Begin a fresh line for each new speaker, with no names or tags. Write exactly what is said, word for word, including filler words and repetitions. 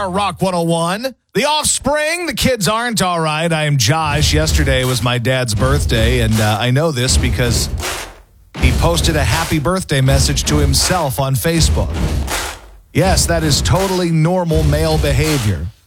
are Rock one oh one. The Offspring, the kids aren't all right. I am Josh. Yesterday was my dad's birthday, and uh, I know this because he posted a happy birthday message to himself on Facebook. Yes, that is totally normal male behavior.